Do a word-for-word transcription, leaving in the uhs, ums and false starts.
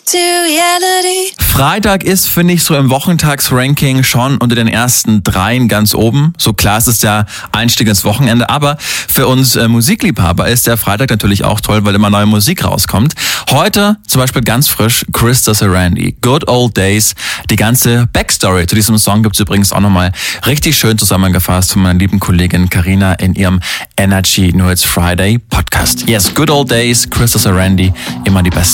to reality. Freitag ist, finde ich, so im Wochentagsranking schon unter den ersten dreien ganz oben. So klar ist es der Einstieg ins Wochenende. Aber für uns äh, Musikliebhaber ist der Freitag natürlich auch toll, weil immer neue Musik rauskommt. Heute zum Beispiel ganz frisch Krista Sarandon, Good Old Days. Die ganze Backstory zu diesem Song gibt's übrigens auch nochmal richtig schön zusammengefasst von meiner lieben Kollegin Carina in ihrem Energy Nur It's Friday Podcast. Yes, Good Old Days, Krista Sarandon, immer die besten.